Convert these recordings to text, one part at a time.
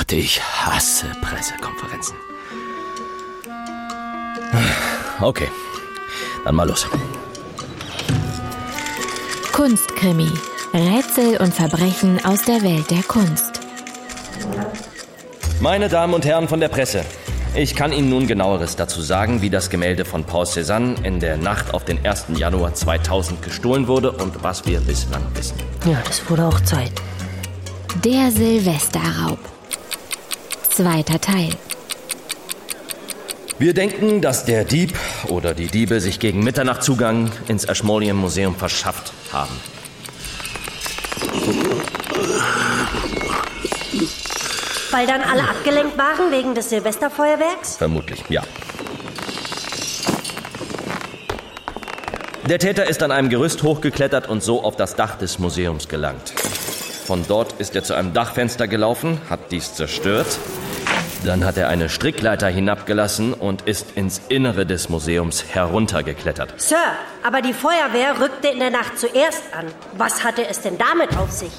gesagt, ich hasse Pressekonferenzen. Okay, dann mal los. Kunstkrimi. Rätsel und Verbrechen aus der Welt der Kunst. Meine Damen und Herren von der Presse, ich kann Ihnen nun Genaueres dazu sagen, wie das Gemälde von Paul Cézanne in der Nacht auf den 1. Januar 2000 gestohlen wurde und was wir bislang wissen. Ja, das wurde auch Zeit. Der Silvesterraub. 2. Teil. Wir denken, dass der Dieb oder die Diebe sich gegen Mitternacht Zugang ins Ashmolean Museum verschafft haben. Weil dann alle abgelenkt waren wegen des Silvesterfeuerwerks? Vermutlich, ja. Der Täter ist an einem Gerüst hochgeklettert und so auf das Dach des Museums gelangt. Von dort ist er zu einem Dachfenster gelaufen, hat dies zerstört. Dann hat er eine Strickleiter hinabgelassen und ist ins Innere des Museums heruntergeklettert. Sir, aber die Feuerwehr rückte in der Nacht zuerst an. Was hatte es denn damit auf sich?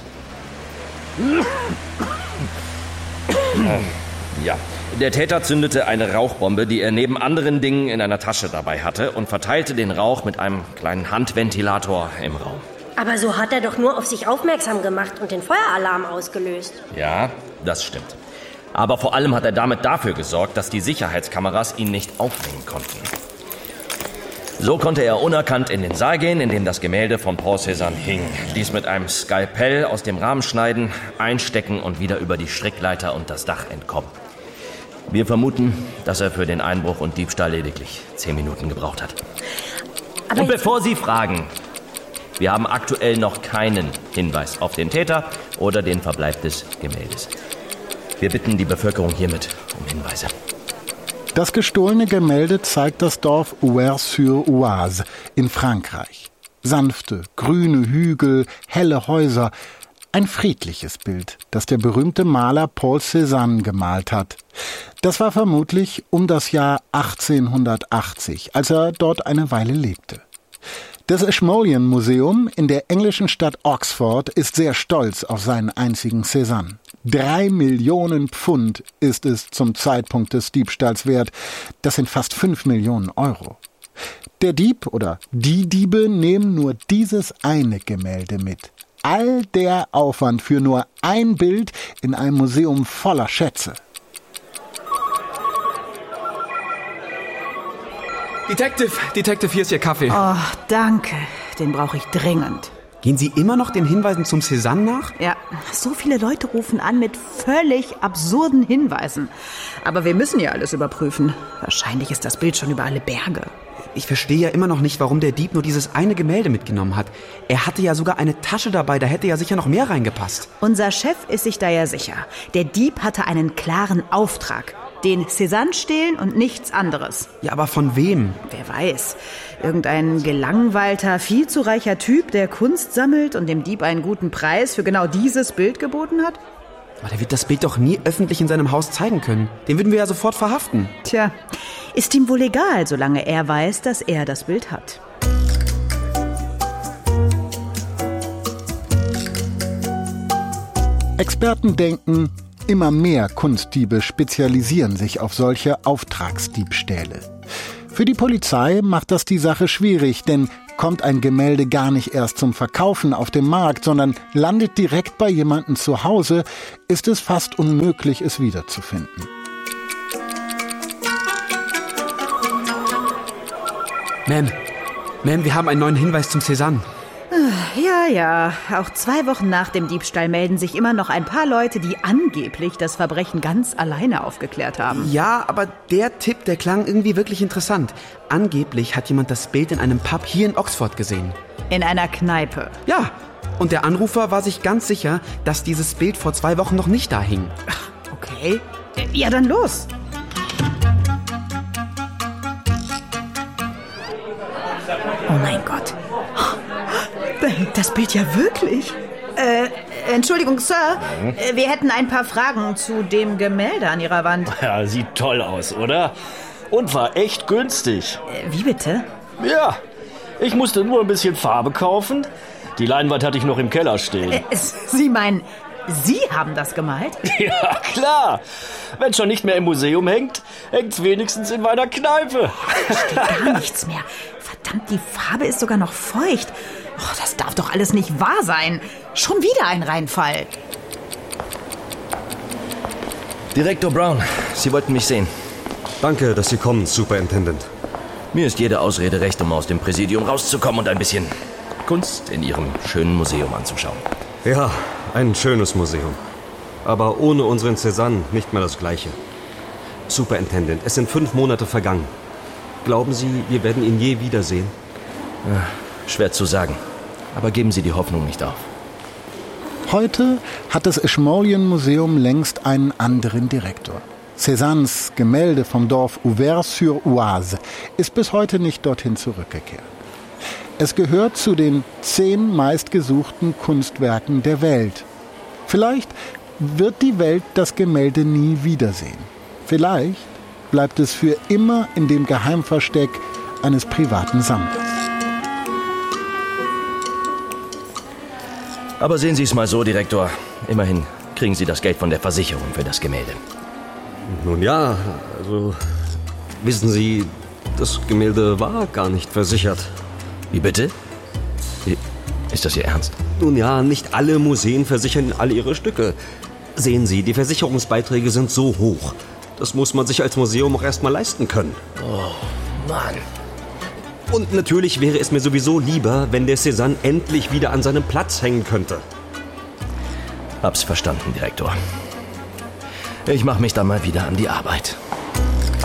Ja, der Täter zündete eine Rauchbombe, die er neben anderen Dingen in einer Tasche dabei hatte und verteilte den Rauch mit einem kleinen Handventilator im Raum. Aber so hat er doch nur auf sich aufmerksam gemacht und den Feueralarm ausgelöst. Ja, das stimmt. Aber vor allem hat er damit dafür gesorgt, dass die Sicherheitskameras ihn nicht aufnehmen konnten. So konnte er unerkannt in den Saal gehen, in dem das Gemälde von Paul Cézanne hing. Dies mit einem Skalpell aus dem Rahmen schneiden, einstecken und wieder über die Strickleiter und das Dach entkommen. Wir vermuten, dass er für den Einbruch und Diebstahl lediglich 10 Minuten gebraucht hat. Aber und bevor Sie fragen, wir haben aktuell noch keinen Hinweis auf den Täter oder den Verbleib des Gemäldes. Wir bitten die Bevölkerung hiermit um Hinweise. Das gestohlene Gemälde zeigt das Dorf Ouvers-sur-Oise in Frankreich. Sanfte, grüne Hügel, helle Häuser. Ein friedliches Bild, das der berühmte Maler Paul Cézanne gemalt hat. Das war vermutlich um das Jahr 1880, als er dort eine Weile lebte. Das Ashmolean Museum in der englischen Stadt Oxford ist sehr stolz auf seinen einzigen Cézanne. 3 Millionen Pfund ist es zum Zeitpunkt des Diebstahls wert. Das sind fast 5 Millionen Euro. Der Dieb oder die Diebe nehmen nur dieses eine Gemälde mit. All der Aufwand für nur ein Bild in einem Museum voller Schätze. Detective, hier ist Ihr Kaffee. Oh, danke. Den brauche ich dringend. Gehen Sie immer noch den Hinweisen zum Cézanne nach? Ja, so viele Leute rufen an mit völlig absurden Hinweisen. Aber wir müssen ja alles überprüfen. Wahrscheinlich ist das Bild schon über alle Berge. Ich verstehe ja immer noch nicht, warum der Dieb nur dieses eine Gemälde mitgenommen hat. Er hatte ja sogar eine Tasche dabei, da hätte ja sicher noch mehr reingepasst. Unser Chef ist sich da ja sicher. Der Dieb hatte einen klaren Auftrag. Den Cézanne stehlen und nichts anderes. Ja, aber von wem? Wer weiß. Irgendein gelangweilter, viel zu reicher Typ, der Kunst sammelt und dem Dieb einen guten Preis für genau dieses Bild geboten hat? Aber der wird das Bild doch nie öffentlich in seinem Haus zeigen können. Den würden wir ja sofort verhaften. Tja, ist ihm wohl egal, solange er weiß, dass er das Bild hat. Experten denken, immer mehr Kunstdiebe spezialisieren sich auf solche Auftragsdiebstähle. Für die Polizei macht das die Sache schwierig, denn kommt ein Gemälde gar nicht erst zum Verkaufen auf dem Markt, sondern landet direkt bei jemandem zu Hause, ist es fast unmöglich, es wiederzufinden. Ma'am, wir haben einen neuen Hinweis zum Cézanne. Ja, auch 2 Wochen nach dem Diebstahl melden sich immer noch ein paar Leute, die angeblich das Verbrechen ganz alleine aufgeklärt haben. Ja, aber der Tipp, der klang irgendwie wirklich interessant. Angeblich hat jemand das Bild in einem Pub hier in Oxford gesehen. In einer Kneipe. Ja, und der Anrufer war sich ganz sicher, dass dieses Bild vor 2 Wochen noch nicht da hing. Ach, okay. Ja, dann los. Oh mein Gott. Da hängt das Bild ja wirklich. Entschuldigung, Sir. Wir hätten ein paar Fragen zu dem Gemälde an Ihrer Wand. Ja, sieht toll aus, oder? Und war echt günstig. Wie bitte? Ja, ich musste nur ein bisschen Farbe kaufen. Die Leinwand hatte ich noch im Keller stehen. Sie meinen Sie haben das gemalt? Ja, klar. Wenn schon nicht mehr im Museum hängt, hängt's wenigstens in meiner Kneipe. Gar nichts mehr. Verdammt, die Farbe ist sogar noch feucht. Oh, das darf doch alles nicht wahr sein. Schon wieder ein Reinfall. Direktor Brown, Sie wollten mich sehen. Danke, dass Sie kommen, Superintendent. Mir ist jede Ausrede recht, um aus dem Präsidium rauszukommen und ein bisschen Kunst in Ihrem schönen Museum anzuschauen. Ja, ein schönes Museum. Aber ohne unseren Cézanne nicht mehr das Gleiche. Superintendent, es sind 5 Monate vergangen. Glauben Sie, wir werden ihn je wiedersehen? Schwer zu sagen, aber geben Sie die Hoffnung nicht auf. Heute hat das Ashmolean-Museum längst einen anderen Direktor. Cézannes Gemälde vom Dorf Auvers-sur-Oise ist bis heute nicht dorthin zurückgekehrt. Es gehört zu den 10 meistgesuchten Kunstwerken der Welt. Vielleicht wird die Welt das Gemälde nie wiedersehen. Vielleicht bleibt es für immer in dem Geheimversteck eines privaten Sammlers. Aber sehen Sie es mal so, Direktor. Immerhin kriegen Sie das Geld von der Versicherung für das Gemälde. Nun ja, also wissen Sie, das Gemälde war gar nicht versichert. Wie bitte? Ist das Ihr Ernst? Nun ja, nicht alle Museen versichern alle ihre Stücke. Sehen Sie, die Versicherungsbeiträge sind so hoch. Das muss man sich als Museum auch erstmal leisten können. Oh, Mann. Und natürlich wäre es mir sowieso lieber, wenn der Cézanne endlich wieder an seinem Platz hängen könnte. Hab's verstanden, Direktor. Ich mach mich dann mal wieder an die Arbeit.